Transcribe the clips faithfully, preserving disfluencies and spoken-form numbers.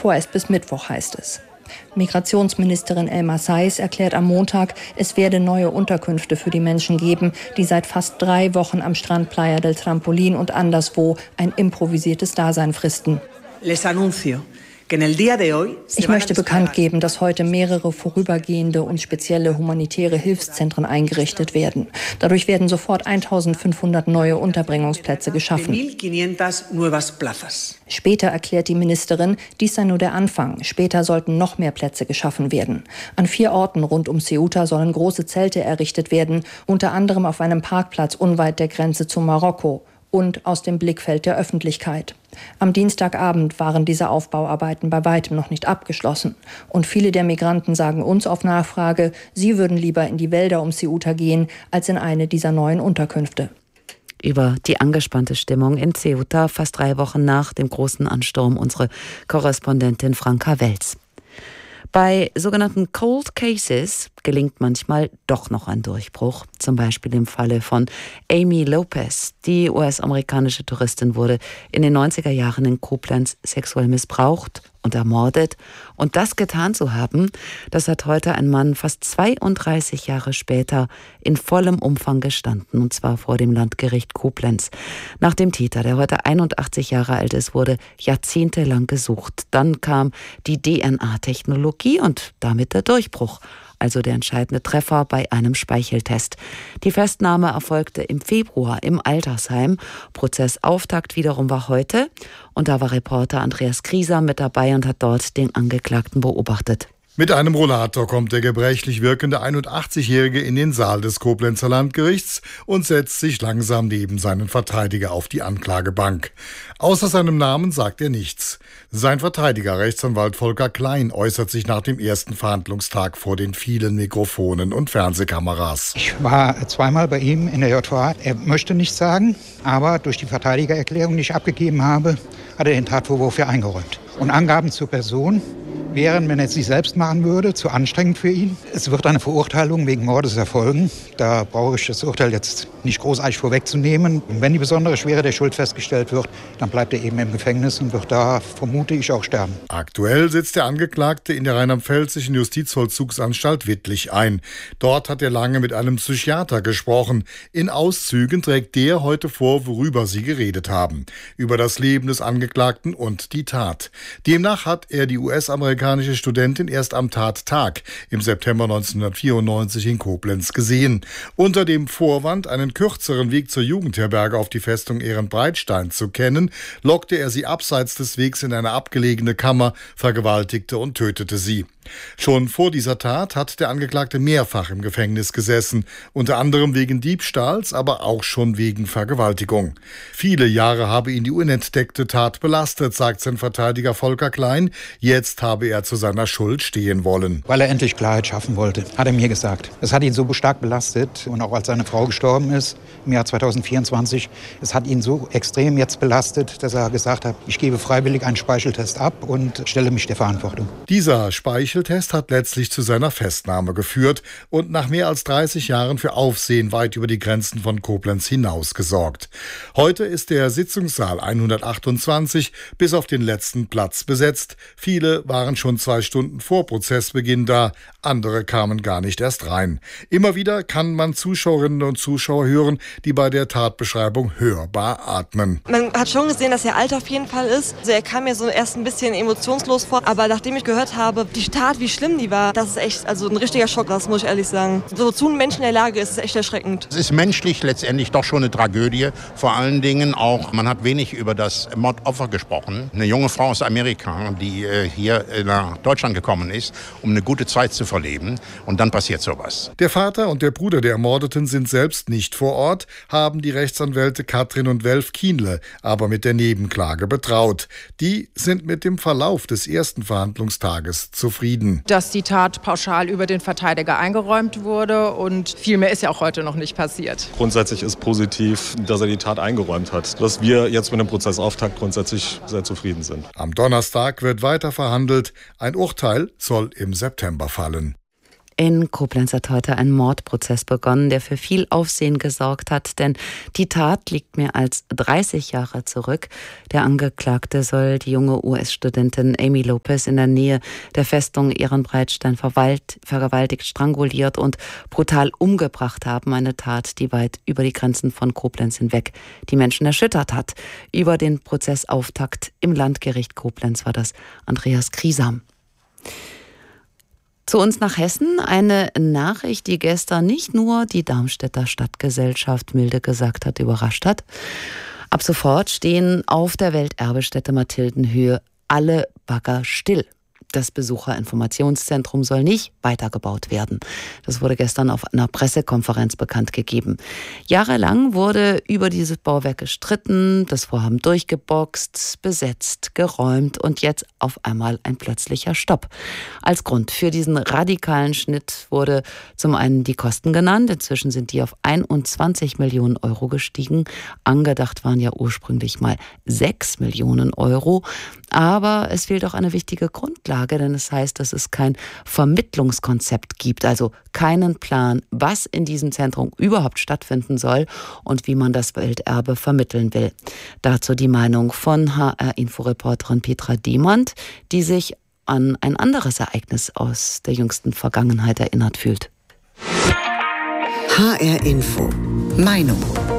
Vorerst bis Mittwoch, heißt es. Migrationsministerin Elma Saiz erklärt am Montag, es werde neue Unterkünfte für die Menschen geben, die seit fast drei Wochen am Strand Playa del Trampolín und anderswo ein improvisiertes Dasein fristen. Les anuncio. Ich möchte bekannt geben, dass heute mehrere vorübergehende und spezielle humanitäre Hilfszentren eingerichtet werden. Dadurch werden sofort eintausendfünfhundert neue Unterbringungsplätze geschaffen. Später erklärt die Ministerin, dies sei nur der Anfang. Später sollten noch mehr Plätze geschaffen werden. An vier Orten rund um Ceuta sollen große Zelte errichtet werden, unter anderem auf einem Parkplatz unweit der Grenze zu Marokko und aus dem Blickfeld der Öffentlichkeit. Am Dienstagabend waren diese Aufbauarbeiten bei weitem noch nicht abgeschlossen. Und viele der Migranten sagen uns auf Nachfrage, sie würden lieber in die Wälder um Ceuta gehen, als in eine dieser neuen Unterkünfte. Über die angespannte Stimmung in Ceuta, fast drei Wochen nach dem großen Ansturm, unsere Korrespondentin Franka Welz. Bei sogenannten Cold Cases gelingt manchmal doch noch ein Durchbruch. Zum Beispiel im Falle von Amy Lopez. Die U S-amerikanische Touristin wurde in den neunziger Jahren in Koblenz sexuell missbraucht und ermordet. Und das getan zu haben, das hat heute ein Mann fast zweiunddreißig Jahre später in vollem Umfang gestanden, und zwar vor dem Landgericht Koblenz. Nach dem Täter, der heute einundachtzig Jahre alt ist, wurde jahrzehntelang gesucht. Dann kam die D N A-Technologie und damit der Durchbruch. Also der entscheidende Treffer bei einem Speicheltest. Die Festnahme erfolgte im Februar im Altersheim. Prozessauftakt wiederum war heute. Und da war Reporter Andreas Krieser mit dabei und hat dort den Angeklagten beobachtet. Mit einem Rollator kommt der gebrechlich wirkende einundachtzigjährige in den Saal des Koblenzer Landgerichts und setzt sich langsam neben seinen Verteidiger auf die Anklagebank. Außer seinem Namen sagt er nichts. Sein Verteidiger, Rechtsanwalt Volker Klein, äußert sich nach dem ersten Verhandlungstag vor den vielen Mikrofonen und Fernsehkameras. Ich war zweimal bei ihm in der J V A. Er möchte nichts sagen, aber durch die Verteidigererklärung, die ich abgegeben habe, hat er den Tatvorwurf ja eingeräumt. Und Angaben zur Person wären, wenn er sie selbst machen würde, zu anstrengend für ihn. Es wird eine Verurteilung wegen Mordes erfolgen. Da brauche ich das Urteil jetzt nicht großartig vorwegzunehmen. Und wenn die besondere Schwere der Schuld festgestellt wird, dann bleibt er eben im Gefängnis und wird da, vermute ich, auch sterben. Aktuell sitzt der Angeklagte in der rheinland-pfälzischen Justizvollzugsanstalt Wittlich ein. Dort hat er lange mit einem Psychiater gesprochen. In Auszügen trägt der heute vor, worüber sie geredet haben. Über das Leben des Angeklagten und die Tat. Demnach hat er die U S-amerikanische Studentin erst am Tattag im September neunzehnhundertvierundneunzig in Koblenz gesehen. Unter dem Vorwand, einen kürzeren Weg zur Jugendherberge auf die Festung Ehrenbreitstein zu kennen, lockte er sie abseits des Wegs in eine abgelegene Kammer, vergewaltigte und tötete sie. Schon vor dieser Tat hat der Angeklagte mehrfach im Gefängnis gesessen, unter anderem wegen Diebstahls, aber auch schon wegen Vergewaltigung. Viele Jahre habe ihn die unentdeckte Tat belastet, sagt sein Verteidiger Volker Klein. Jetzt habe er zu seiner Schuld stehen wollen. Weil er endlich Klarheit schaffen wollte, hat er mir gesagt. Es hat ihn so stark belastet und auch als seine Frau gestorben ist im Jahr zweitausendvierundzwanzig, es hat ihn so extrem jetzt belastet, dass er gesagt hat, ich gebe freiwillig einen Speicheltest ab und stelle mich der Verantwortung. Dieser Speicheltest Speicheltest hat letztlich zu seiner Festnahme geführt und nach mehr als dreißig Jahren für Aufsehen weit über die Grenzen von Koblenz hinaus gesorgt. Heute ist der Sitzungssaal hundertachtundzwanzig bis auf den letzten Platz besetzt. Viele waren schon zwei Stunden vor Prozessbeginn da, andere kamen gar nicht erst rein. Immer wieder kann man Zuschauerinnen und Zuschauer hören, die bei der Tatbeschreibung hörbar atmen. Man hat schon gesehen, dass er alt auf jeden Fall ist. Also er kam mir so erst ein bisschen emotionslos vor, aber nachdem ich gehört habe, die Tat, wie schlimm die war, das ist echt also ein richtiger Schock, das muss ich ehrlich sagen. So zu einem Menschen in der Lage ist, ist echt erschreckend. Es ist menschlich letztendlich doch schon eine Tragödie. Vor allen Dingen auch, man hat wenig über das Mordopfer gesprochen. Eine junge Frau aus Amerika, die äh, hier nach Deutschland gekommen ist, um eine gute Zeit zu verleben. Und dann passiert sowas. Der Vater und der Bruder der Ermordeten sind selbst nicht vor Ort, haben die Rechtsanwälte Katrin und Welf Kienle aber mit der Nebenklage betraut. Die sind mit dem Verlauf des ersten Verhandlungstages zufrieden. Dass die Tat pauschal über den Verteidiger eingeräumt wurde und viel mehr ist ja auch heute noch nicht passiert. Grundsätzlich ist positiv, dass er die Tat eingeräumt hat. Dass wir jetzt mit dem Prozessauftakt grundsätzlich sehr zufrieden sind. Am Donnerstag wird weiter verhandelt. Ein Urteil soll im September fallen. In Koblenz hat heute ein Mordprozess begonnen, der für viel Aufsehen gesorgt hat, denn die Tat liegt mehr als dreißig Jahre zurück. Der Angeklagte soll die junge U S-Studentin Amy Lopez in der Nähe der Festung Ehrenbreitstein vergewaltigt, stranguliert und brutal umgebracht haben. Eine Tat, die weit über die Grenzen von Koblenz hinweg die Menschen erschüttert hat. Über den Prozessauftakt im Landgericht Koblenz war das Andreas Kriesam. Zu uns nach Hessen eine Nachricht, die gestern nicht nur die Darmstädter Stadtgesellschaft milde gesagt hat, überrascht hat. Ab sofort stehen auf der Welterbestätte Mathildenhöhe alle Bagger still. Das Besucherinformationszentrum soll nicht weitergebaut werden. Das wurde gestern auf einer Pressekonferenz bekannt gegeben. Jahrelang wurde über dieses Bauwerk gestritten, das Vorhaben durchgeboxt, besetzt, geräumt und jetzt auf einmal ein plötzlicher Stopp. Als Grund für diesen radikalen Schnitt wurde zum einen die Kosten genannt. Inzwischen sind die auf einundzwanzig Millionen Euro gestiegen. Angedacht waren ja ursprünglich mal sechs Millionen Euro. Aber es fehlt auch eine wichtige Grundlage, denn es heißt, dass es kein Vermittlungskonzept gibt, also keinen Plan, was in diesem Zentrum überhaupt stattfinden soll und wie man das Welterbe vermitteln will. Dazu die Meinung von H R-Info-Reporterin Petra Demand, die sich an ein anderes Ereignis aus der jüngsten Vergangenheit erinnert fühlt. H R-Info. Meinung.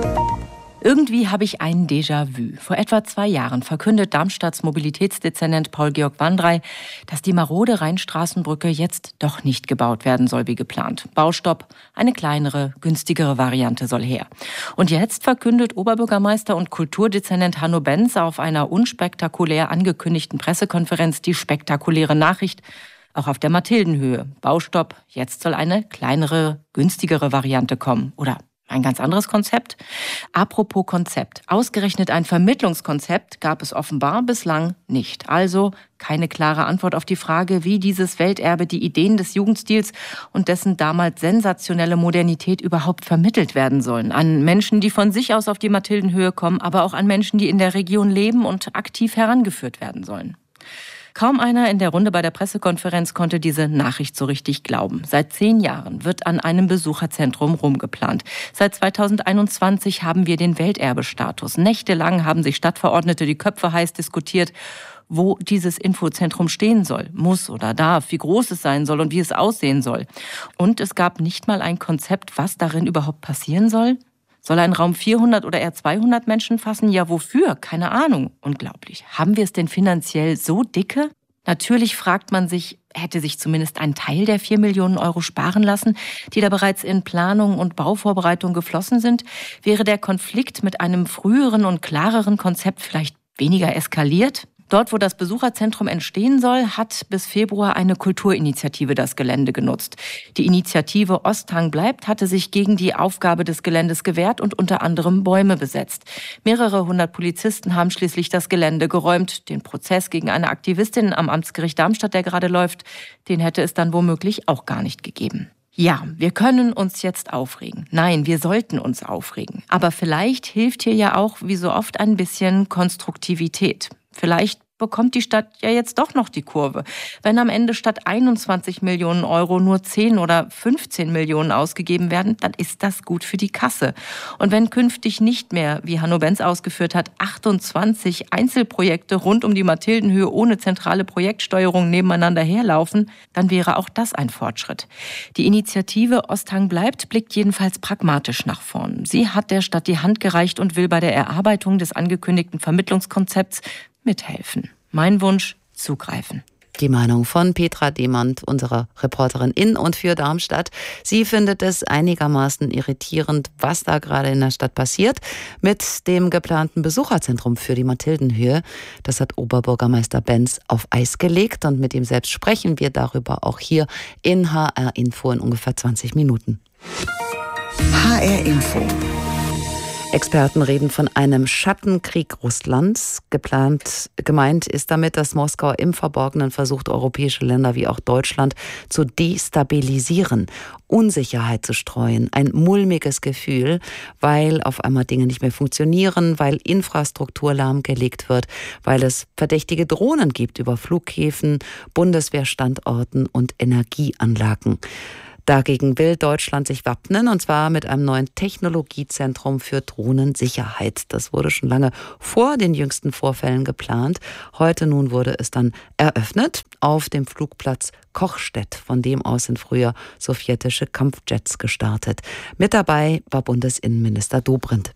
Irgendwie habe ich ein Déjà-vu. Vor etwa zwei Jahren verkündet Darmstadts Mobilitätsdezernent Paul-Georg Wandrey, dass die marode Rheinstraßenbrücke jetzt doch nicht gebaut werden soll wie geplant. Baustopp, eine kleinere, günstigere Variante soll her. Und jetzt verkündet Oberbürgermeister und Kulturdezernent Hanno Benz auf einer unspektakulär angekündigten Pressekonferenz die spektakuläre Nachricht, auch auf der Mathildenhöhe. Baustopp, jetzt soll eine kleinere, günstigere Variante kommen. Oder ein ganz anderes Konzept? Apropos Konzept. Ausgerechnet ein Vermittlungskonzept gab es offenbar bislang nicht. Also keine klare Antwort auf die Frage, wie dieses Welterbe die Ideen des Jugendstils und dessen damals sensationelle Modernität überhaupt vermittelt werden sollen. An Menschen, die von sich aus auf die Mathildenhöhe kommen, aber auch an Menschen, die in der Region leben und aktiv herangeführt werden sollen. Kaum einer in der Runde bei der Pressekonferenz konnte diese Nachricht so richtig glauben. Seit zehn Jahren wird an einem Besucherzentrum rumgeplant. Seit zweitausendeinundzwanzig haben wir den Welterbestatus. Nächtelang haben sich Stadtverordnete die Köpfe heiß diskutiert, wo dieses Infozentrum stehen soll, muss oder darf, wie groß es sein soll und wie es aussehen soll. Und es gab nicht mal ein Konzept, was darin überhaupt passieren soll. Soll ein Raum vierhundert oder eher zweihundert Menschen fassen? Ja, wofür? Keine Ahnung. Unglaublich. Haben wir es denn finanziell so dicke? Natürlich fragt man sich, hätte sich zumindest ein Teil der vier Millionen Euro sparen lassen, die da bereits in Planung und Bauvorbereitung geflossen sind? Wäre der Konflikt mit einem früheren und klareren Konzept vielleicht weniger eskaliert? Dort, wo das Besucherzentrum entstehen soll, hat bis Februar eine Kulturinitiative das Gelände genutzt. Die Initiative Osthang bleibt hatte sich gegen die Aufgabe des Geländes gewehrt und unter anderem Bäume besetzt. Mehrere hundert Polizisten haben schließlich das Gelände geräumt. Den Prozess gegen eine Aktivistin am Amtsgericht Darmstadt, der gerade läuft, den hätte es dann womöglich auch gar nicht gegeben. Ja, wir können uns jetzt aufregen. Nein, wir sollten uns aufregen. Aber vielleicht hilft hier ja auch, wie so oft, ein bisschen Konstruktivität. Vielleicht bekommt die Stadt ja jetzt doch noch die Kurve. Wenn am Ende statt einundzwanzig Millionen Euro nur zehn oder fünfzehn Millionen ausgegeben werden, dann ist das gut für die Kasse. Und wenn künftig nicht mehr, wie Hanno Benz ausgeführt hat, achtundzwanzig Einzelprojekte rund um die Mathildenhöhe ohne zentrale Projektsteuerung nebeneinander herlaufen, dann wäre auch das ein Fortschritt. Die Initiative Osthang bleibt blickt jedenfalls pragmatisch nach vorn. Sie hat der Stadt die Hand gereicht und will bei der Erarbeitung des angekündigten Vermittlungskonzepts mithelfen. Mein Wunsch, zugreifen. Die Meinung von Petra Demand, unserer Reporterin in und für Darmstadt. Sie findet es einigermaßen irritierend, was da gerade in der Stadt passiert mit dem geplanten Besucherzentrum für die Mathildenhöhe. Das hat Oberbürgermeister Benz auf Eis gelegt und mit ihm selbst sprechen wir darüber auch hier in H R Info in ungefähr zwanzig Minuten. H R Info. Experten reden von einem Schattenkrieg Russlands. Geplant, gemeint ist damit, dass Moskau im Verborgenen versucht, europäische Länder wie auch Deutschland zu destabilisieren, Unsicherheit zu streuen, ein mulmiges Gefühl, weil auf einmal Dinge nicht mehr funktionieren, weil Infrastruktur lahmgelegt wird, weil es verdächtige Drohnen gibt über Flughäfen, Bundeswehrstandorten und Energieanlagen. Dagegen will Deutschland sich wappnen, und zwar mit einem neuen Technologiezentrum für Drohnensicherheit. Das wurde schon lange vor den jüngsten Vorfällen geplant. Heute nun wurde es dann eröffnet auf dem Flugplatz Kochstedt. Von dem aus sind früher sowjetische Kampfjets gestartet. Mit dabei war Bundesinnenminister Dobrindt.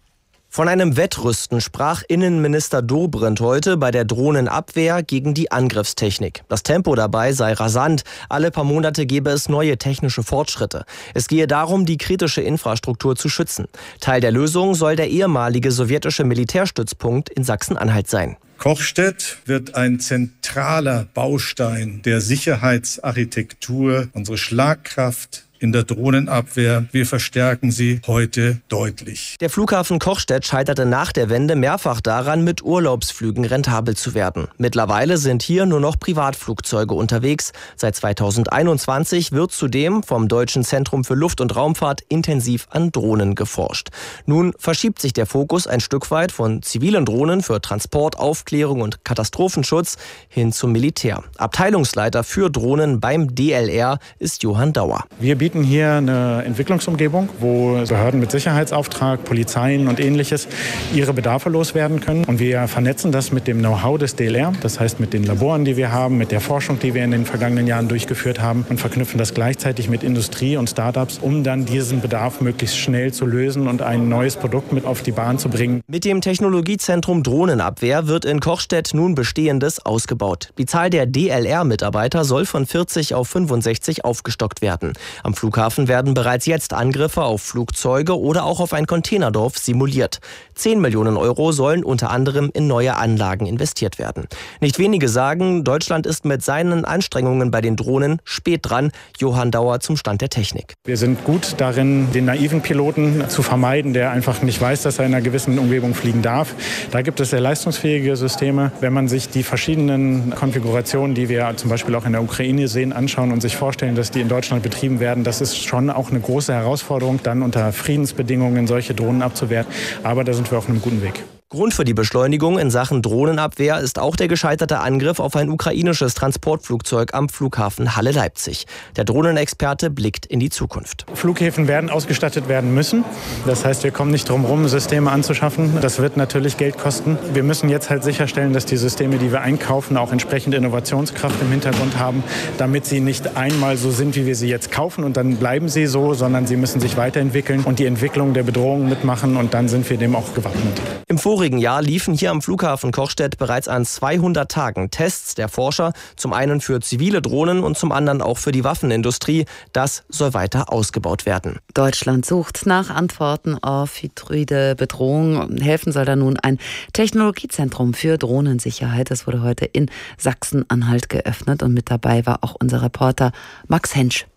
Von einem Wettrüsten sprach Innenminister Dobrindt heute bei der Drohnenabwehr gegen die Angriffstechnik. Das Tempo dabei sei rasant. Alle paar Monate gebe es neue technische Fortschritte. Es gehe darum, die kritische Infrastruktur zu schützen. Teil der Lösung soll der ehemalige sowjetische Militärstützpunkt in Sachsen-Anhalt sein. Kochstedt wird ein zentraler Baustein der Sicherheitsarchitektur, unsere Schlagkraft in der Drohnenabwehr. Wir verstärken sie heute deutlich. Der Flughafen Kochstedt scheiterte nach der Wende mehrfach daran, mit Urlaubsflügen rentabel zu werden. Mittlerweile sind hier nur noch Privatflugzeuge unterwegs. Seit zweitausendeinundzwanzig wird zudem vom Deutschen Zentrum für Luft- und Raumfahrt intensiv an Drohnen geforscht. Nun verschiebt sich der Fokus ein Stück weit von zivilen Drohnen für Transport, Aufklärung und Katastrophenschutz hin zum Militär. Abteilungsleiter für Drohnen beim D L R ist Johann Dauer. Wir bieten hier eine Entwicklungsumgebung, wo Behörden mit Sicherheitsauftrag, Polizeien und Ähnliches ihre Bedarfe loswerden können. Und wir vernetzen das mit dem Know-how des D L R, das heißt mit den Laboren, die wir haben, mit der Forschung, die wir in den vergangenen Jahren durchgeführt haben, und verknüpfen das gleichzeitig mit Industrie und Startups, um dann diesen Bedarf möglichst schnell zu lösen und ein neues Produkt mit auf die Bahn zu bringen. Mit dem Technologiezentrum Drohnenabwehr wird in Kochstedt nun Bestehendes ausgebaut. Die Zahl der D L R-Mitarbeiter soll von vierzig auf fünfundsechzig aufgestockt werden. Am Flughafen werden bereits jetzt Angriffe auf Flugzeuge oder auch auf ein Containerdorf simuliert. Zehn Millionen Euro sollen unter anderem in neue Anlagen investiert werden. Nicht wenige sagen, Deutschland ist mit seinen Anstrengungen bei den Drohnen spät dran. Johann Dauer zum Stand der Technik. Wir sind gut darin, den naiven Piloten zu vermeiden, der einfach nicht weiß, dass er in einer gewissen Umgebung fliegen darf. Da gibt es sehr leistungsfähige Systeme. Wenn man sich die verschiedenen Konfigurationen, die wir zum Beispiel auch in der Ukraine sehen, anschauen und sich vorstellen, dass die in Deutschland betrieben werden, das ist schon auch eine große Herausforderung, dann unter Friedensbedingungen solche Drohnen abzuwehren. Aber da sind wir auf einem guten Weg. Grund für die Beschleunigung in Sachen Drohnenabwehr ist auch der gescheiterte Angriff auf ein ukrainisches Transportflugzeug am Flughafen Halle-Leipzig. Der Drohnenexperte blickt in die Zukunft. Flughäfen werden ausgestattet werden müssen. Das heißt, wir kommen nicht drum herum, Systeme anzuschaffen. Das wird natürlich Geld kosten. Wir müssen jetzt halt sicherstellen, dass die Systeme, die wir einkaufen, auch entsprechend Innovationskraft im Hintergrund haben, damit sie nicht einmal so sind, wie wir sie jetzt kaufen und dann bleiben sie so, sondern sie müssen sich weiterentwickeln und die Entwicklung der Bedrohung mitmachen, und dann sind wir dem auch gewappnet. Im vorigen Jahr liefen hier am Flughafen Kochstedt bereits an zweihundert Tagen Tests der Forscher, zum einen für zivile Drohnen und zum anderen auch für die Waffenindustrie. Das soll weiter ausgebaut werden. Deutschland sucht nach Antworten auf hybride Bedrohung. Helfen soll da nun ein Technologiezentrum für Drohnensicherheit. Das wurde heute in Sachsen-Anhalt geöffnet, und mit dabei war auch unser Reporter Max Hensch.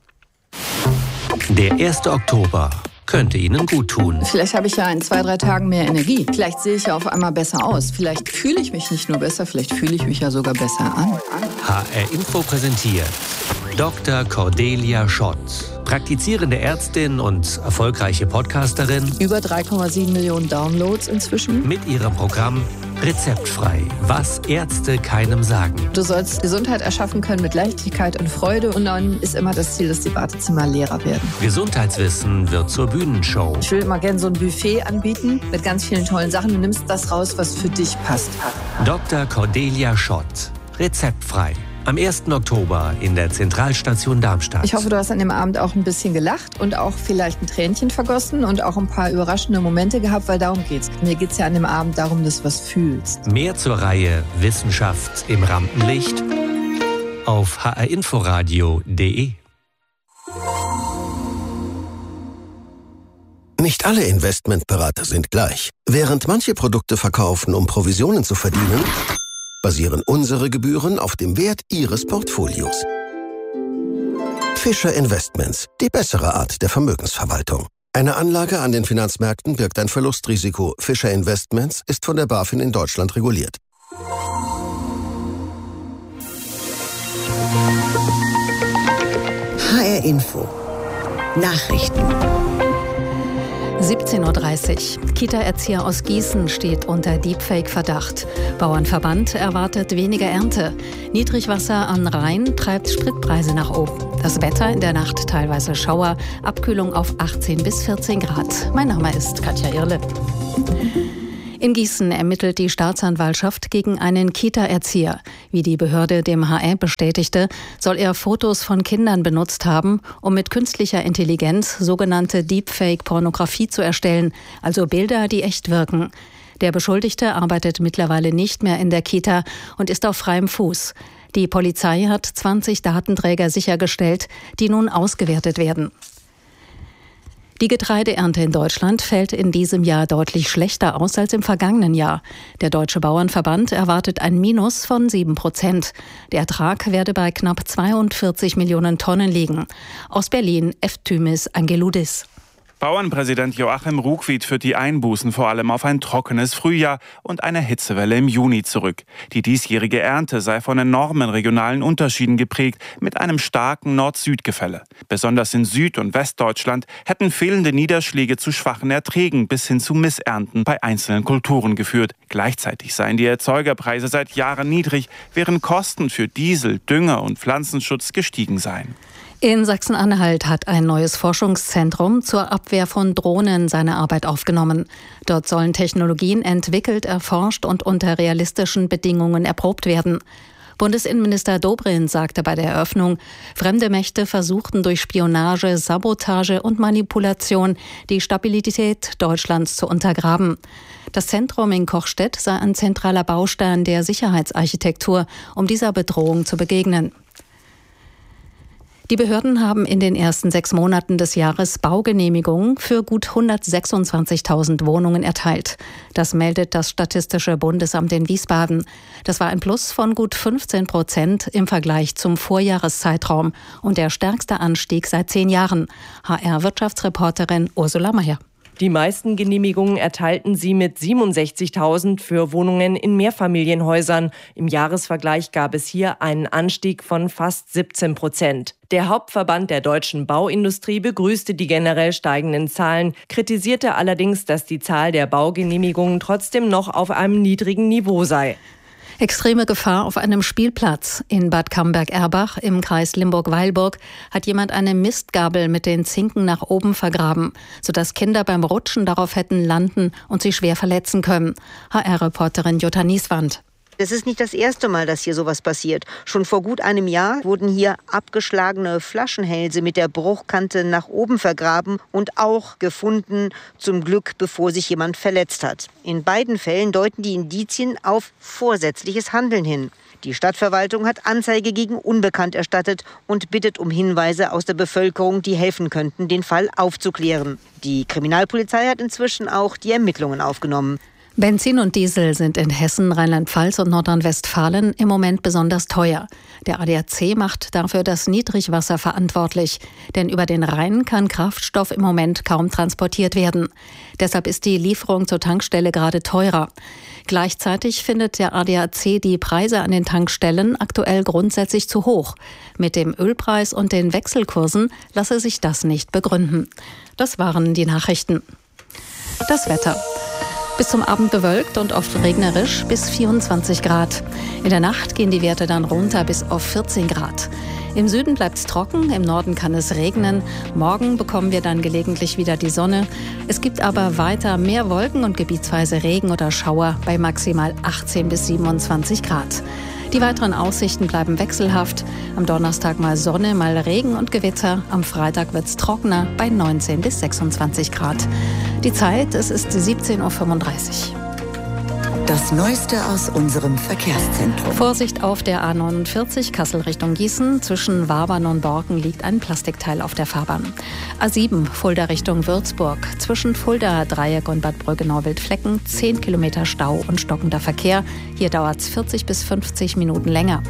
Der erste Oktober könnte Ihnen gut tun. Vielleicht habe ich ja in zwei, drei Tagen mehr Energie. Vielleicht sehe ich ja auf einmal besser aus. Vielleicht fühle ich mich nicht nur besser, vielleicht fühle ich mich ja sogar besser an. H R Info präsentiert Doktor Cordelia Schott. Praktizierende Ärztin und erfolgreiche Podcasterin. Über drei Komma sieben Millionen Downloads inzwischen. Mit ihrem Programm Rezeptfrei, was Ärzte keinem sagen. Du sollst Gesundheit erschaffen können mit Leichtigkeit und Freude. Und dann ist immer das Ziel, dass die Wartezimmer leerer werden. Gesundheitswissen wird zur Bühnenshow. Ich will mal gerne so ein Buffet anbieten mit ganz vielen tollen Sachen. Du nimmst das raus, was für dich passt. Doktor Cordelia Schott. Rezeptfrei. Am ersten Oktober in der Zentralstation Darmstadt. Ich hoffe, du hast an dem Abend auch ein bisschen gelacht und auch vielleicht ein Tränchen vergossen und auch ein paar überraschende Momente gehabt, weil darum geht's. Mir geht's ja an dem Abend darum, dass du was fühlst. Mehr zur Reihe Wissenschaft im Rampenlicht auf h r inforadio punkt d e. Nicht alle Investmentberater sind gleich. Während manche Produkte verkaufen, um Provisionen zu verdienen, basieren unsere Gebühren auf dem Wert Ihres Portfolios. Fischer Investments, die bessere Art der Vermögensverwaltung. Eine Anlage an den Finanzmärkten birgt ein Verlustrisiko. Fischer Investments ist von der BaFin in Deutschland reguliert. H R Info. Nachrichten. siebzehn Uhr dreißig. Kita-Erzieher aus Gießen steht unter Deepfake-Verdacht. Bauernverband erwartet weniger Ernte. Niedrigwasser an Rhein treibt Spritpreise nach oben. Das Wetter in der Nacht teilweise Schauer, Abkühlung auf achtzehn bis vierzehn Grad. Mein Name ist Katja Irle. In Gießen ermittelt die Staatsanwaltschaft gegen einen Kita-Erzieher. Wie die Behörde dem H R bestätigte, soll er Fotos von Kindern benutzt haben, um mit künstlicher Intelligenz sogenannte Deepfake-Pornografie zu erstellen, also Bilder, die echt wirken. Der Beschuldigte arbeitet mittlerweile nicht mehr in der Kita und ist auf freiem Fuß. Die Polizei hat zwanzig Datenträger sichergestellt, die nun ausgewertet werden. Die Getreideernte in Deutschland fällt in diesem Jahr deutlich schlechter aus als im vergangenen Jahr. Der Deutsche Bauernverband erwartet ein Minus von sieben Prozent. Der Ertrag werde bei knapp zweiundvierzig Millionen Tonnen liegen. Aus Berlin, Efthymis Angeloudis. Bauernpräsident Joachim Ruckwied führt die Einbußen vor allem auf ein trockenes Frühjahr und eine Hitzewelle im Juni zurück. Die diesjährige Ernte sei von enormen regionalen Unterschieden geprägt, mit einem starken Nord-Süd-Gefälle. Besonders in Süd- und Westdeutschland hätten fehlende Niederschläge zu schwachen Erträgen bis hin zu Missernten bei einzelnen Kulturen geführt. Gleichzeitig seien die Erzeugerpreise seit Jahren niedrig, während Kosten für Diesel, Dünger und Pflanzenschutz gestiegen seien. In Sachsen-Anhalt hat ein neues Forschungszentrum zur Abwehr von Drohnen seine Arbeit aufgenommen. Dort sollen Technologien entwickelt, erforscht und unter realistischen Bedingungen erprobt werden. Bundesinnenminister Dobrindt sagte bei der Eröffnung, fremde Mächte versuchten durch Spionage, Sabotage und Manipulation die Stabilität Deutschlands zu untergraben. Das Zentrum in Kochstedt sei ein zentraler Baustein der Sicherheitsarchitektur, um dieser Bedrohung zu begegnen. Die Behörden haben in den ersten sechs Monaten des Jahres Baugenehmigungen für gut hundertsechsundzwanzigtausend Wohnungen erteilt. Das meldet das Statistische Bundesamt in Wiesbaden. Das war ein Plus von gut fünfzehn Prozent im Vergleich zum Vorjahreszeitraum und der stärkste Anstieg seit zehn Jahren. H R-Wirtschaftsreporterin Ursula Mayer. Die meisten Genehmigungen erteilten sie mit siebenundsechzigtausend für Wohnungen in Mehrfamilienhäusern. Im Jahresvergleich gab es hier einen Anstieg von fast siebzehn Prozent. Der Hauptverband der deutschen Bauindustrie begrüßte die generell steigenden Zahlen, kritisierte allerdings, dass die Zahl der Baugenehmigungen trotzdem noch auf einem niedrigen Niveau sei. Extreme Gefahr auf einem Spielplatz. In Bad Camberg-Erbach im Kreis Limburg-Weilburg hat jemand eine Mistgabel mit den Zinken nach oben vergraben, sodass Kinder beim Rutschen darauf hätten landen und sich schwer verletzen können. H R-Reporterin Jutta Nieswand. Es ist nicht das erste Mal, dass hier sowas passiert. Schon vor gut einem Jahr wurden hier abgeschlagene Flaschenhälse mit der Bruchkante nach oben vergraben und auch gefunden, zum Glück bevor sich jemand verletzt hat. In beiden Fällen deuten die Indizien auf vorsätzliches Handeln hin. Die Stadtverwaltung hat Anzeige gegen Unbekannt erstattet und bittet um Hinweise aus der Bevölkerung, die helfen könnten, den Fall aufzuklären. Die Kriminalpolizei hat inzwischen auch die Ermittlungen aufgenommen. Benzin und Diesel sind in Hessen, Rheinland-Pfalz und Nordrhein-Westfalen im Moment besonders teuer. Der A D A C macht dafür das Niedrigwasser verantwortlich. Denn über den Rhein kann Kraftstoff im Moment kaum transportiert werden. Deshalb ist die Lieferung zur Tankstelle gerade teurer. Gleichzeitig findet der A D A C die Preise an den Tankstellen aktuell grundsätzlich zu hoch. Mit dem Ölpreis und den Wechselkursen lasse sich das nicht begründen. Das waren die Nachrichten. Das Wetter. Bis zum Abend bewölkt und oft regnerisch bis vierundzwanzig Grad. In der Nacht gehen die Werte dann runter bis auf vierzehn Grad. Im Süden bleibt es trocken, im Norden kann es regnen. Morgen bekommen wir dann gelegentlich wieder die Sonne. Es gibt aber weiter mehr Wolken und gebietsweise Regen oder Schauer bei maximal achtzehn bis siebenundzwanzig Grad. Die weiteren Aussichten bleiben wechselhaft. Am Donnerstag mal Sonne, mal Regen und Gewitter. Am Freitag wird es trockener bei neunzehn bis sechsundzwanzig Grad. Die Zeit, es ist siebzehn Uhr fünfunddreißig. Das Neueste aus unserem Verkehrszentrum. Vorsicht auf der A neunundvierzig Kassel Richtung Gießen. Zwischen Wabern und Borken liegt ein Plastikteil auf der Fahrbahn. A sieben Fulda Richtung Würzburg. Zwischen Fulda Dreieck und Bad Brüggenau-Wildflecken zehn Kilometer Stau und stockender Verkehr. Hier dauert es vierzig bis fünfzig Minuten länger.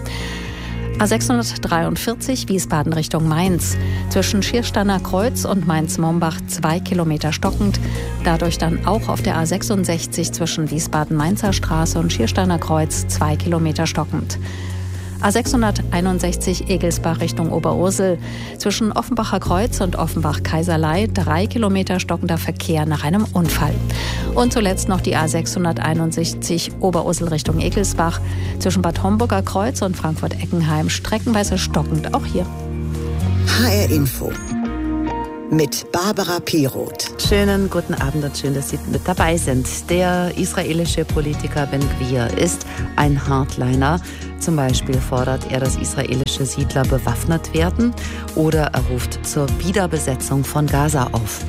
A sechshundertdreiundvierzig Wiesbaden Richtung Mainz. Zwischen Schiersteiner Kreuz und Mainz-Mombach zwei Kilometer stockend. Dadurch dann auch auf der A sechsundsechzig zwischen Wiesbaden-Mainzer Straße und Schiersteiner Kreuz zwei Kilometer stockend. A sechshunderteinundsechzig Egelsbach Richtung Oberursel. Zwischen Offenbacher Kreuz und Offenbach-Kaiserlei drei Kilometer stockender Verkehr nach einem Unfall. Und zuletzt noch die A sechshunderteinundsechzig Oberursel Richtung Egelsbach. Zwischen Bad Homburger Kreuz und Frankfurt-Eckenheim streckenweise stockend auch hier. H R Info mit Barbara Piroth. Schönen guten Abend und schön, dass Sie mit dabei sind. Der israelische Politiker Ben Gvir ist ein Hardliner. Zum Beispiel fordert er, dass israelische Siedler bewaffnet werden oder er ruft zur Wiederbesetzung von Gaza auf.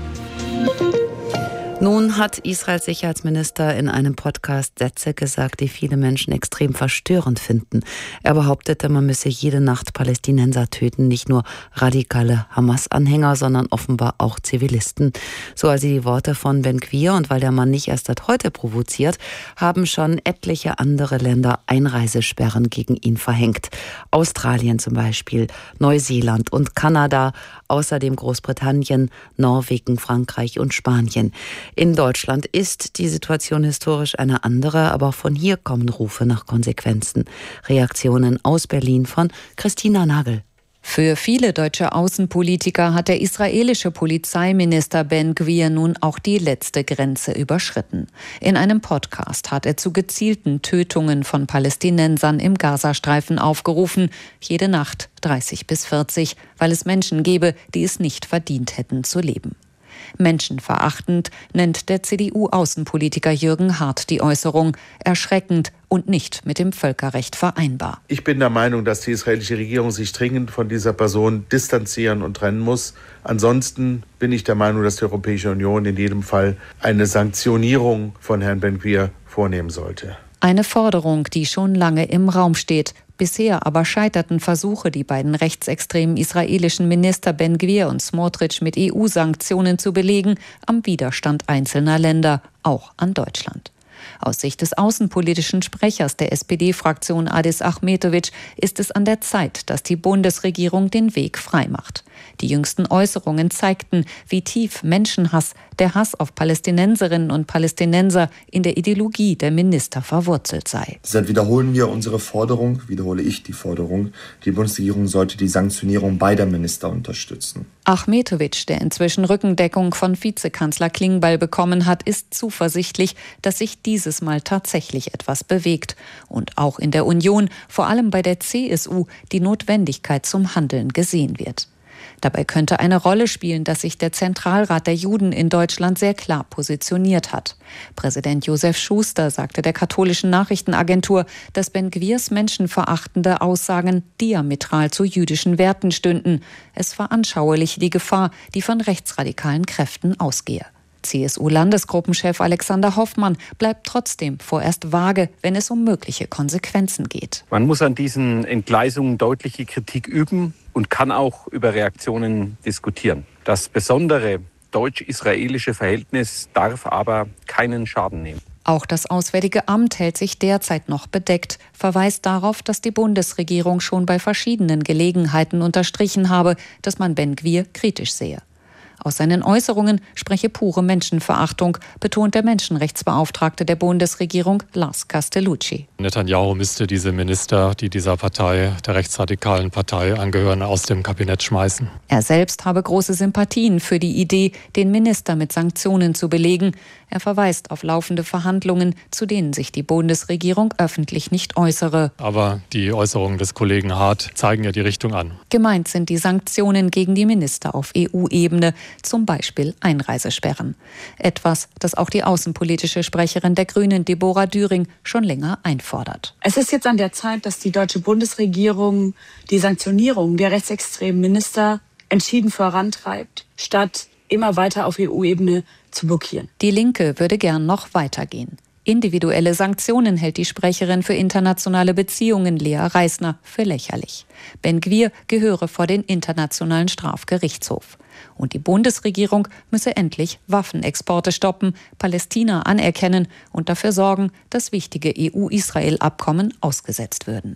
Nun hat Israels Sicherheitsminister in einem Podcast Sätze gesagt, die viele Menschen extrem verstörend finden. Er behauptete, man müsse jede Nacht Palästinenser töten, nicht nur radikale Hamas-Anhänger, sondern offenbar auch Zivilisten. So also die Worte von Ben Gvir, und weil der Mann nicht erst seit heute provoziert, haben schon etliche andere Länder Einreisesperren gegen ihn verhängt. Australien zum Beispiel, Neuseeland und Kanada, außerdem Großbritannien, Norwegen, Frankreich und Spanien. In Deutschland ist die Situation historisch eine andere, aber auch von hier kommen Rufe nach Konsequenzen. Reaktionen aus Berlin von Christina Nagel. Für viele deutsche Außenpolitiker hat der israelische Polizeiminister Ben Gvir nun auch die letzte Grenze überschritten. In einem Podcast hat er zu gezielten Tötungen von Palästinensern im Gazastreifen aufgerufen, jede Nacht dreißig bis vierzig, weil es Menschen gebe, die es nicht verdient hätten zu leben. Menschenverachtend nennt der C D U-Außenpolitiker Jürgen Hart die Äußerung, erschreckend und nicht mit dem Völkerrecht vereinbar. Ich bin der Meinung, dass die israelische Regierung sich dringend von dieser Person distanzieren und trennen muss. Ansonsten bin ich der Meinung, dass die Europäische Union in jedem Fall eine Sanktionierung von Herrn Ben Gvir vornehmen sollte. Eine Forderung, die schon lange im Raum steht. Bisher aber scheiterten Versuche, die beiden rechtsextremen israelischen Minister Ben Gvir und Smotrich mit E U-Sanktionen zu belegen, am Widerstand einzelner Länder, auch an Deutschland. Aus Sicht des außenpolitischen Sprechers der S P D-Fraktion Adis Achmetovic ist es an der Zeit, dass die Bundesregierung den Weg freimacht. Die jüngsten Äußerungen zeigten, wie tief Menschenhass, der Hass auf Palästinenserinnen und Palästinenser in der Ideologie der Minister verwurzelt sei. Deshalb wiederholen wir unsere Forderung, wiederhole ich die Forderung, die Bundesregierung sollte die Sanktionierung beider Minister unterstützen. Achmetovic, der inzwischen Rückendeckung von Vizekanzler Klingbeil bekommen hat, ist zuversichtlich, dass sich dieses Mal tatsächlich etwas bewegt. Und auch in der Union, vor allem bei der C S U, die Notwendigkeit zum Handeln gesehen wird. Dabei könnte eine Rolle spielen, dass sich der Zentralrat der Juden in Deutschland sehr klar positioniert hat. Präsident Josef Schuster sagte der katholischen Nachrichtenagentur, dass Ben Gvirs menschenverachtende Aussagen diametral zu jüdischen Werten stünden. Es veranschauliche die Gefahr, die von rechtsradikalen Kräften ausgehe. C S U-Landesgruppenchef Alexander Hoffmann bleibt trotzdem vorerst vage, wenn es um mögliche Konsequenzen geht. Man muss an diesen Entgleisungen deutliche Kritik üben und kann auch über Reaktionen diskutieren. Das besondere deutsch-israelische Verhältnis darf aber keinen Schaden nehmen. Auch das Auswärtige Amt hält sich derzeit noch bedeckt, verweist darauf, dass die Bundesregierung schon bei verschiedenen Gelegenheiten unterstrichen habe, dass man Ben Gvir kritisch sehe. Aus seinen Äußerungen spreche pure Menschenverachtung, betont der Menschenrechtsbeauftragte der Bundesregierung Lars Castellucci. Netanyahu müsste diese Minister, die dieser Partei, der rechtsradikalen Partei angehören, aus dem Kabinett schmeißen. Er selbst habe große Sympathien für die Idee, den Minister mit Sanktionen zu belegen. Er verweist auf laufende Verhandlungen, zu denen sich die Bundesregierung öffentlich nicht äußere. Aber die Äußerungen des Kollegen Hart zeigen ja die Richtung an. Gemeint sind die Sanktionen gegen die Minister auf E U-Ebene, zum Beispiel Einreisesperren. Etwas, das auch die außenpolitische Sprecherin der Grünen, Deborah Düring, schon länger einfordert. Es ist jetzt an der Zeit, dass die deutsche Bundesregierung die Sanktionierung der rechtsextremen Minister entschieden vorantreibt, statt immer weiter auf E U-Ebene zu blockieren. Die Linke würde gern noch weitergehen. Individuelle Sanktionen hält die Sprecherin für internationale Beziehungen Lea Reisner für lächerlich. Ben Gvir gehöre vor den Internationalen Strafgerichtshof. Und die Bundesregierung müsse endlich Waffenexporte stoppen, Palästina anerkennen und dafür sorgen, dass wichtige E U-Israel-Abkommen ausgesetzt würden.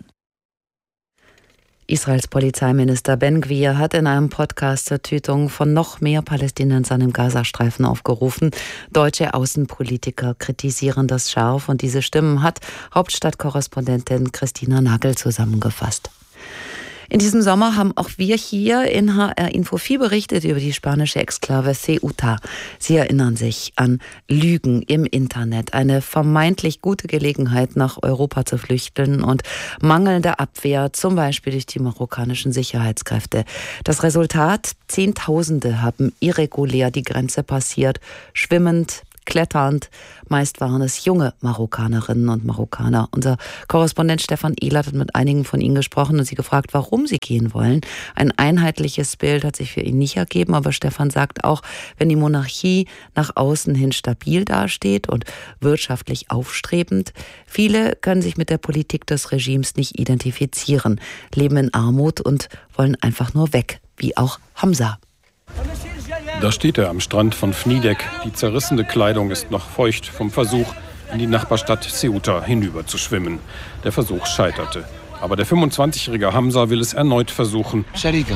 Israels Polizeiminister Ben Gvir hat in einem Podcast zur Tötung von noch mehr Palästinensern im Gazastreifen aufgerufen. Deutsche Außenpolitiker kritisieren das scharf und diese Stimmen hat Hauptstadtkorrespondentin Christina Nagel zusammengefasst. In diesem Sommer haben auch wir hier in H R Info viel berichtet über die spanische Exklave Ceuta. Sie erinnern sich an Lügen im Internet, eine vermeintlich gute Gelegenheit, nach Europa zu flüchten und mangelnde Abwehr, zum Beispiel durch die marokkanischen Sicherheitskräfte. Das Resultat: Zehntausende haben irregulär die Grenze passiert, schwimmend, kletternd. Meist waren es junge Marokkanerinnen und Marokkaner. Unser Korrespondent Stefan Ehlert hat mit einigen von ihnen gesprochen und sie gefragt, warum sie gehen wollen. Ein einheitliches Bild hat sich für ihn nicht ergeben, aber Stefan sagt auch, wenn die Monarchie nach außen hin stabil dasteht und wirtschaftlich aufstrebend, viele können sich mit der Politik des Regimes nicht identifizieren, leben in Armut und wollen einfach nur weg, wie auch Hamza. Da steht er am Strand von Fnidek. Die zerrissene Kleidung ist noch feucht vom Versuch, in die Nachbarstadt Ceuta hinüber zu schwimmen. Der Versuch scheiterte. Aber der fünfundzwanzigjährige Hamza will es erneut versuchen.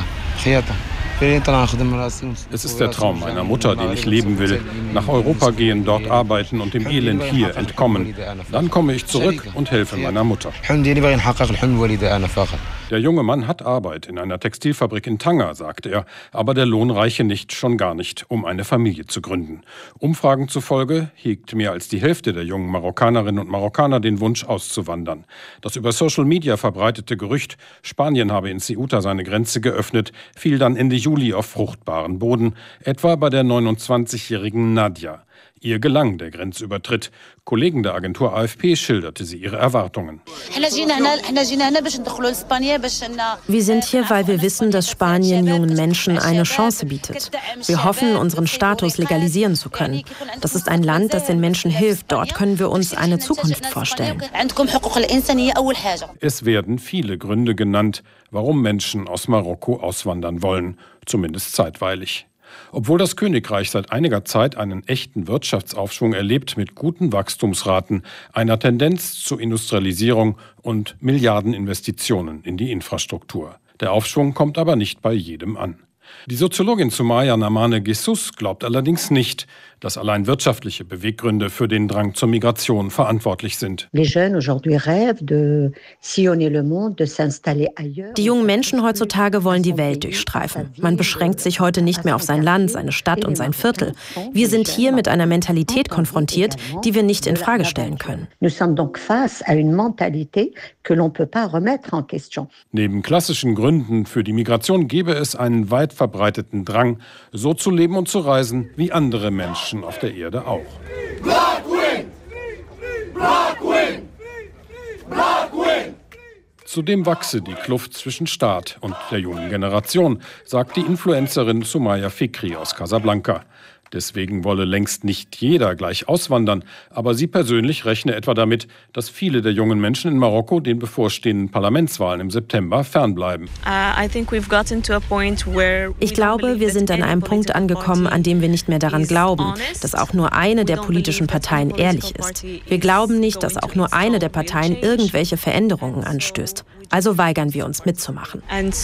Es ist der Traum einer Mutter, den ich leben will. Nach Europa gehen, dort arbeiten und dem Elend hier entkommen. Dann komme ich zurück und helfe meiner Mutter. Der junge Mann hat Arbeit in einer Textilfabrik in Tanger, sagt er. Aber der Lohn reiche nicht, schon gar nicht, um eine Familie zu gründen. Umfragen zufolge hegt mehr als die Hälfte der jungen Marokkanerinnen und Marokkaner den Wunsch, auszuwandern. Das über Social Media verbreitete Gerücht, Spanien habe in Ceuta seine Grenze geöffnet, fiel dann Ende Juli auf fruchtbaren Boden, etwa bei der neunundzwanzigjährigen Nadia. Ihr gelang der Grenzübertritt. Kollegen der Agentur A F P schilderte sie ihre Erwartungen. Wir sind hier, weil wir wissen, dass Spanien jungen Menschen eine Chance bietet. Wir hoffen, unseren Status legalisieren zu können. Das ist ein Land, das den Menschen hilft. Dort können wir uns eine Zukunft vorstellen. Es werden viele Gründe genannt, warum Menschen aus Marokko auswandern wollen, zumindest zeitweilig. Obwohl das Königreich seit einiger Zeit einen echten Wirtschaftsaufschwung erlebt mit guten Wachstumsraten, einer Tendenz zur Industrialisierung und Milliardeninvestitionen in die Infrastruktur. Der Aufschwung kommt aber nicht bei jedem an. Die Soziologin Sumaya Namane Jesus glaubt allerdings nicht, dass allein wirtschaftliche Beweggründe für den Drang zur Migration verantwortlich sind. Die jungen Menschen heutzutage wollen die Welt durchstreifen. Man beschränkt sich heute nicht mehr auf sein Land, seine Stadt und sein Viertel. Wir sind hier mit einer Mentalität konfrontiert, die wir nicht in Frage stellen können. Neben klassischen Gründen für die Migration gäbe es einen weit verbreiteten Drang, so zu leben und zu reisen wie andere Menschen auf der Erde auch. Zudem wachse die Kluft zwischen Staat und der jungen Generation, sagt die Influencerin Sumaya Fikri aus Casablanca. Deswegen wolle längst nicht jeder gleich auswandern, aber sie persönlich rechne etwa damit, dass viele der jungen Menschen in Marokko den bevorstehenden Parlamentswahlen im September fernbleiben. Ich glaube, wir sind an einem Punkt angekommen, an dem wir nicht mehr daran glauben, dass auch nur eine der politischen Parteien ehrlich ist. Wir glauben nicht, dass auch nur eine der Parteien irgendwelche Veränderungen anstößt. Also weigern wir uns mitzumachen.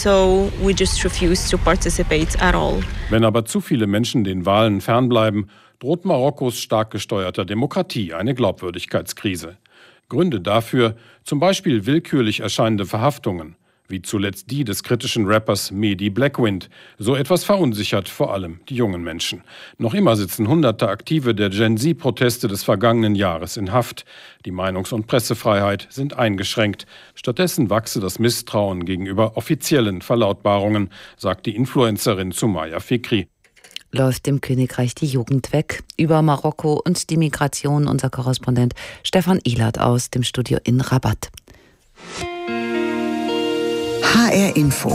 Wenn aber zu viele Menschen den Wahlen fernbleiben, droht Marokkos stark gesteuerter Demokratie eine Glaubwürdigkeitskrise. Gründe dafür zum Beispiel willkürlich erscheinende Verhaftungen, wie zuletzt die des kritischen Rappers Mehdi Blackwind. So etwas verunsichert vor allem die jungen Menschen. Noch immer sitzen hunderte Aktive der Gen-Z-Proteste des vergangenen Jahres in Haft. Die Meinungs- und Pressefreiheit sind eingeschränkt. Stattdessen wachse das Misstrauen gegenüber offiziellen Verlautbarungen, sagt die Influencerin Sumaya Fikri. Läuft dem Königreich die Jugend weg? Über Marokko und die Migration unser Korrespondent Stefan Ehlert aus dem Studio in Rabat. H R Info.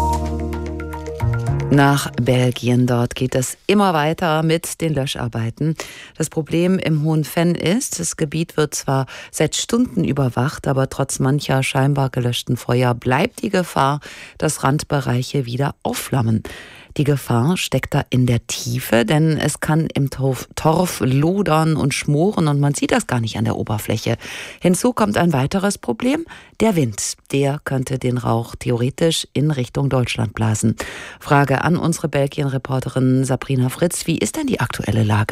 Nach Belgien, dort geht es immer weiter mit den Löscharbeiten. Das Problem im Hohen Venn ist, das Gebiet wird zwar seit Stunden überwacht, aber trotz mancher scheinbar gelöschten Feuer bleibt die Gefahr, dass Randbereiche wieder aufflammen. Die Gefahr steckt da in der Tiefe, denn es kann im Torf, Torf lodern und schmoren und man sieht das gar nicht an der Oberfläche. Hinzu kommt ein weiteres Problem, der Wind. Der könnte den Rauch theoretisch in Richtung Deutschland blasen. Frage an unsere Belgien-Reporterin Sabrina Fritz, wie ist denn die aktuelle Lage?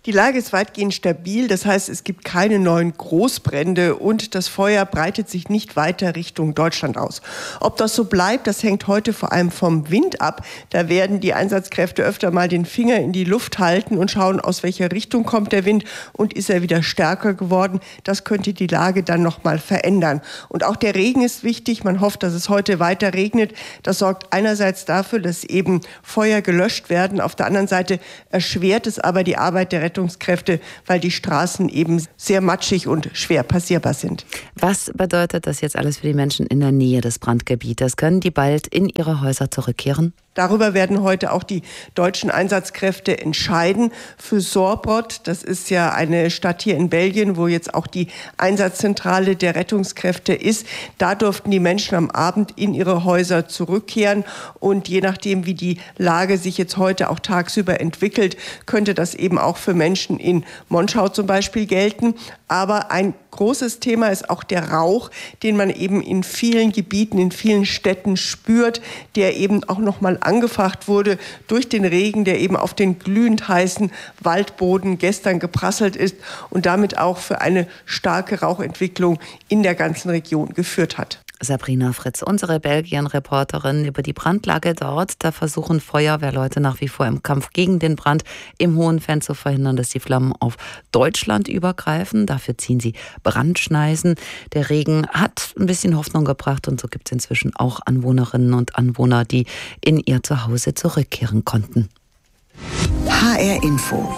Die Lage ist weitgehend stabil, das heißt, es gibt keine neuen Großbrände und das Feuer breitet sich nicht weiter Richtung Deutschland aus. Ob das so bleibt, das hängt heute vor allem vom Wind ab. Da werden die Einsatzkräfte öfter mal den Finger in die Luft halten und schauen, aus welcher Richtung kommt der Wind und ist er wieder stärker geworden. Das könnte die Lage dann noch mal verändern. Und auch der Regen ist wichtig. Man hofft, dass es heute weiter regnet. Das sorgt einerseits dafür, dass eben Feuer gelöscht werden. Auf der anderen Seite erschwert es aber die Arbeit der Rettungskräfte, weil die Straßen eben sehr matschig und schwer passierbar sind. Was bedeutet das jetzt alles für die Menschen in der Nähe des Brandgebietes? Können die bald in ihre Häuser zurückkehren? Darüber werden heute auch die deutschen Einsatzkräfte entscheiden. Für Sorbrot, das ist ja eine Stadt hier in Belgien, wo jetzt auch die Einsatzzentrale der Rettungskräfte ist. Da durften die Menschen am Abend in ihre Häuser zurückkehren. Und je nachdem, wie die Lage sich jetzt heute auch tagsüber entwickelt, könnte das eben auch für Menschen in Monschau zum Beispiel gelten. Aber ein großes Thema ist auch der Rauch, den man eben in vielen Gebieten, in vielen Städten spürt, der eben auch noch mal angefacht wurde durch den Regen, der eben auf den glühend heißen Waldboden gestern geprasselt ist und damit auch für eine starke Rauchentwicklung in der ganzen Region geführt hat. Sabrina Fritz, unsere Belgien-Reporterin über die Brandlage dort. Da versuchen Feuerwehrleute nach wie vor im Kampf gegen den Brand im Hohenfenn zu verhindern, dass die Flammen auf Deutschland übergreifen. Dafür ziehen sie Brandschneisen. Der Regen hat ein bisschen Hoffnung gebracht und so gibt es inzwischen auch Anwohnerinnen und Anwohner, die in ihr Zuhause zurückkehren konnten. H R Info.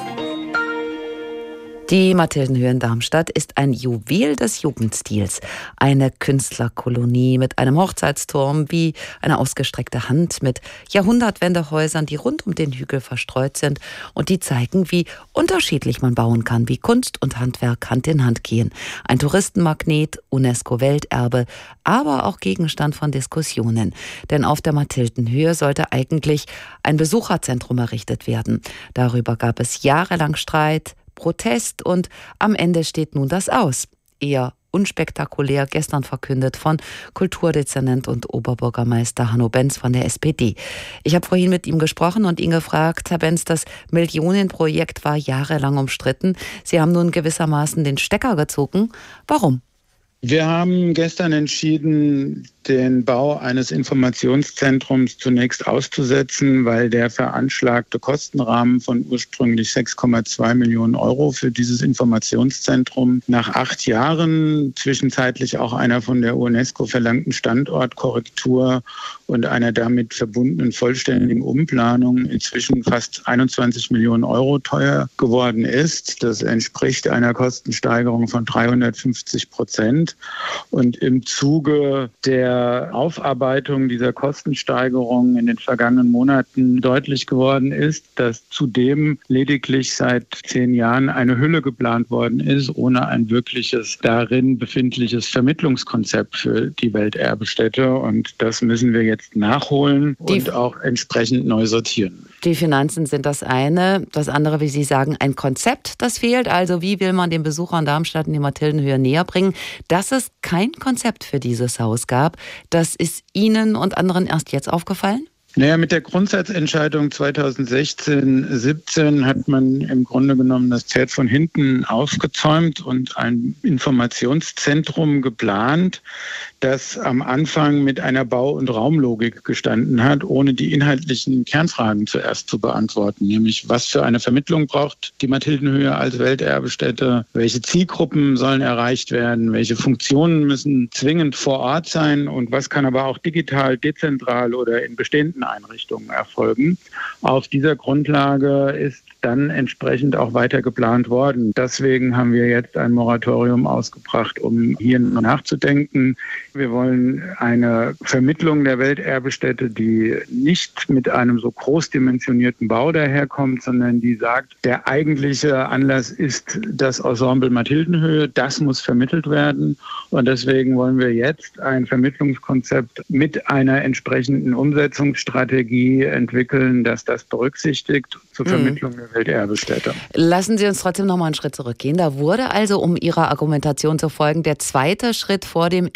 Die Mathildenhöhe in Darmstadt ist ein Juwel des Jugendstils. Eine Künstlerkolonie mit einem Hochzeitsturm wie eine ausgestreckte Hand, mit Jahrhundertwendehäusern, die rund um den Hügel verstreut sind und die zeigen, wie unterschiedlich man bauen kann, wie Kunst und Handwerk Hand in Hand gehen. Ein Touristenmagnet, UNESCO-Welterbe, aber auch Gegenstand von Diskussionen. Denn auf der Mathildenhöhe sollte eigentlich ein Besucherzentrum errichtet werden. Darüber gab es jahrelang Streit, Protest und am Ende steht nun das aus. Eher unspektakulär, gestern verkündet von Kulturdezernent und Oberbürgermeister Hanno Benz von der S P D. Ich habe vorhin mit ihm gesprochen und ihn gefragt, Herr Benz, das Millionenprojekt war jahrelang umstritten. Sie haben nun gewissermaßen den Stecker gezogen. Warum? Wir haben gestern entschieden, den Bau eines Informationszentrums zunächst auszusetzen, weil der veranschlagte Kostenrahmen von ursprünglich sechs Komma zwei Millionen Euro für dieses Informationszentrum nach acht Jahren, zwischenzeitlich auch einer von der UNESCO verlangten Standortkorrektur und einer damit verbundenen vollständigen Umplanung inzwischen fast einundzwanzig Millionen Euro teuer geworden ist. Das entspricht einer Kostensteigerung von dreihundertfünfzig Prozent. Und im Zuge der Aufarbeitung dieser Kostensteigerung in den vergangenen Monaten deutlich geworden ist, dass zudem lediglich seit zehn Jahren eine Hülle geplant worden ist, ohne ein wirkliches darin befindliches Vermittlungskonzept für die Welterbestätte. Und das müssen wir jetzt nachholen und auch entsprechend neu sortieren. Die Finanzen sind das eine. Das andere, wie Sie sagen, ein Konzept, das fehlt. Also wie will man den Besuchern Darmstadt in die Mathildenhöhe näher bringen? Dass es kein Konzept für dieses Haus gab, das ist Ihnen und anderen erst jetzt aufgefallen? Naja, mit der Grundsatzentscheidung zweitausendsechzehn siebzehn hat man im Grunde genommen das Pferd von hinten aufgezäumt und ein Informationszentrum geplant, das am Anfang mit einer Bau- und Raumlogik gestanden hat, ohne die inhaltlichen Kernfragen zuerst zu beantworten, nämlich was für eine Vermittlung braucht die Mathildenhöhe als Welterbestätte, welche Zielgruppen sollen erreicht werden, welche Funktionen müssen zwingend vor Ort sein und was kann aber auch digital, dezentral oder in bestehenden Einrichtungen erfolgen. Auf dieser Grundlage ist dann entsprechend auch weiter geplant worden. Deswegen haben wir jetzt ein Moratorium ausgebracht, um hier nachzudenken. Wir wollen eine Vermittlung der Welterbestätte, die nicht mit einem so großdimensionierten Bau daherkommt, sondern die sagt, der eigentliche Anlass ist das Ensemble Mathildenhöhe. Das muss vermittelt werden. Und deswegen wollen wir jetzt ein Vermittlungskonzept mit einer entsprechenden Umsetzungsstrategie entwickeln, das das berücksichtigt zur Vermittlung mhm. der Welterbestätte. Lassen Sie uns trotzdem noch mal einen Schritt zurückgehen. Da wurde also, um Ihrer Argumentation zu folgen, der zweite Schritt vor dem ersten getan.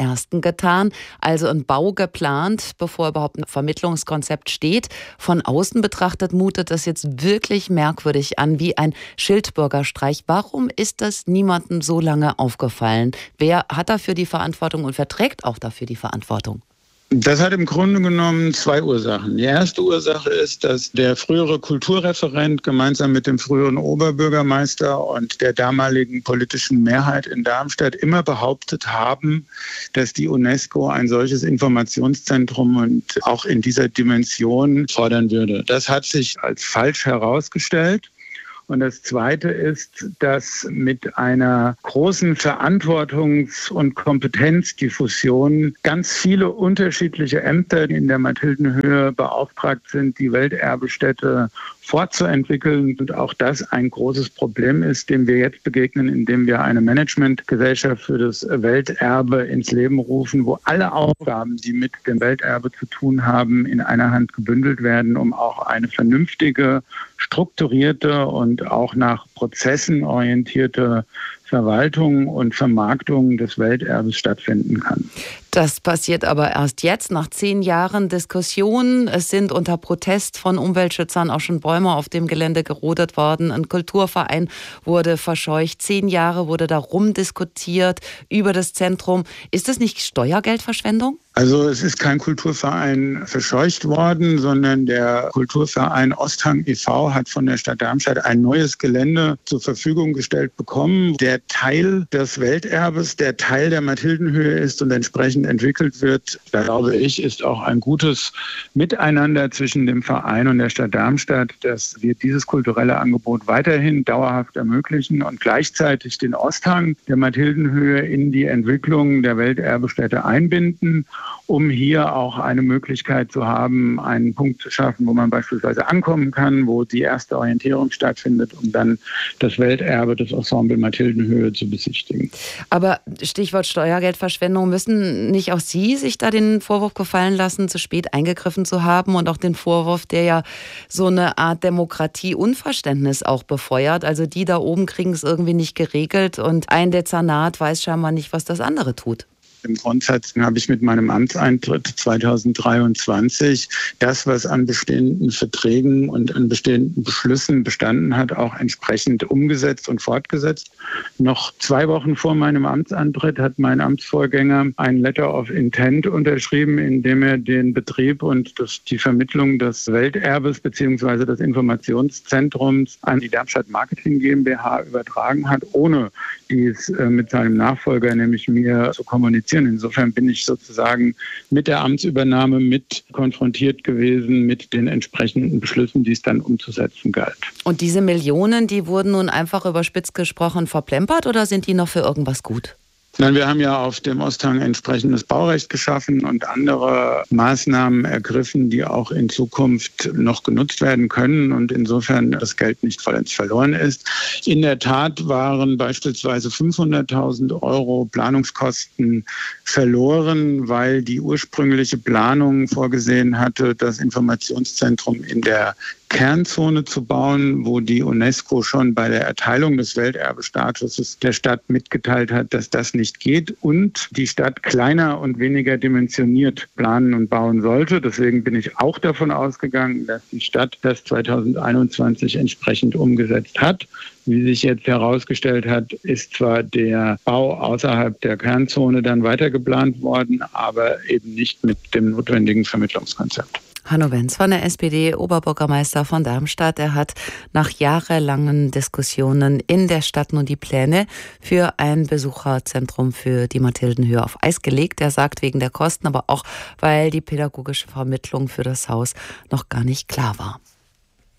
getan, also ein Bau geplant, bevor überhaupt ein Vermittlungskonzept steht. Von außen betrachtet mutet das jetzt wirklich merkwürdig an, wie ein Schildbürgerstreich. Warum ist das niemandem so lange aufgefallen? Wer hat dafür die Verantwortung und wer trägt auch dafür die Verantwortung? Das hat im Grunde genommen zwei Ursachen. Die erste Ursache ist, dass der frühere Kulturreferent gemeinsam mit dem früheren Oberbürgermeister und der damaligen politischen Mehrheit in Darmstadt immer behauptet haben, dass die UNESCO ein solches Informationszentrum und auch in dieser Dimension fordern würde. Das hat sich als falsch herausgestellt. Und das Zweite ist, dass mit einer großen Verantwortungs- und Kompetenzdiffusion ganz viele unterschiedliche Ämter in der Mathildenhöhe beauftragt sind, die Welterbestätte fortzuentwickeln. Und auch das ein großes Problem ist, dem wir jetzt begegnen, indem wir eine Managementgesellschaft für das Welterbe ins Leben rufen, wo alle Aufgaben, die mit dem Welterbe zu tun haben, in einer Hand gebündelt werden, um auch eine vernünftige, strukturierte und auch nach Prozessen orientierte Verwaltung und Vermarktung des Welterbes stattfinden kann. Das passiert aber erst jetzt, nach zehn Jahren Diskussionen. Es sind unter Protest von Umweltschützern auch schon Bäume auf dem Gelände gerodet worden. Ein Kulturverein wurde verscheucht. Zehn Jahre wurde da rumdiskutiert über das Zentrum. Ist das nicht Steuergeldverschwendung? Also es ist kein Kulturverein verscheucht worden, sondern der Kulturverein Osthang e V hat von der Stadt Darmstadt ein neues Gelände zur Verfügung gestellt bekommen, der Teil des Welterbes, der Teil der Mathildenhöhe ist und entsprechend entwickelt wird. Da glaube ich, ist auch ein gutes Miteinander zwischen dem Verein und der Stadt Darmstadt, dass wir dieses kulturelle Angebot weiterhin dauerhaft ermöglichen und gleichzeitig den Osthang der Mathildenhöhe in die Entwicklung der Welterbestätte einbinden, um hier auch eine Möglichkeit zu haben, einen Punkt zu schaffen, wo man beispielsweise ankommen kann, wo die erste Orientierung stattfindet, um dann das Welterbe des Ensemble Mathildenhöhe zu besichtigen. Aber Stichwort Steuergeldverschwendung, müssen nicht auch Sie sich da den Vorwurf gefallen lassen, zu spät eingegriffen zu haben und auch den Vorwurf, der ja so eine Art Demokratieunverständnis auch befeuert? Also die da oben kriegen es irgendwie nicht geregelt und ein Dezernat weiß scheinbar nicht, was das andere tut. Im Grundsatz habe ich mit meinem Amtseintritt zweitausenddreiundzwanzig das, was an bestehenden Verträgen und an bestehenden Beschlüssen bestanden hat, auch entsprechend umgesetzt und fortgesetzt. Noch zwei Wochen vor meinem Amtsantritt hat mein Amtsvorgänger ein Letter of Intent unterschrieben, in dem er den Betrieb und das, die Vermittlung des Welterbes bzw. des Informationszentrums an die Darmstadt Marketing GmbH übertragen hat, ohne dies äh, mit seinem Nachfolger, nämlich mir, zu kommunizieren. Insofern bin ich sozusagen mit der Amtsübernahme mit konfrontiert gewesen mit den entsprechenden Beschlüssen, die es dann umzusetzen galt. Und diese Millionen, die wurden nun einfach überspitzt gesprochen verplempert oder sind die noch für irgendwas gut? Nein, wir haben ja auf dem Osthang entsprechendes Baurecht geschaffen und andere Maßnahmen ergriffen, die auch in Zukunft noch genutzt werden können und insofern das Geld nicht vollends verloren ist. In der Tat waren beispielsweise fünfhunderttausend Euro Planungskosten verloren, weil die ursprüngliche Planung vorgesehen hatte, das Informationszentrum in der Kernzone zu bauen, wo die UNESCO schon bei der Erteilung des Welterbestatuses der Stadt mitgeteilt hat, dass das nicht geht und die Stadt kleiner und weniger dimensioniert planen und bauen sollte. Deswegen bin ich auch davon ausgegangen, dass die Stadt das zweitausendeinundzwanzig entsprechend umgesetzt hat. Wie sich jetzt herausgestellt hat, ist zwar der Bau außerhalb der Kernzone dann weiter geplant worden, aber eben nicht mit dem notwendigen Vermittlungskonzept. Hanno Wenz von der S P D, Oberbürgermeister von Darmstadt. Er hat nach jahrelangen Diskussionen in der Stadt nun die Pläne für ein Besucherzentrum für die Mathildenhöhe auf Eis gelegt. Er sagt, wegen der Kosten, aber auch, weil die pädagogische Vermittlung für das Haus noch gar nicht klar war.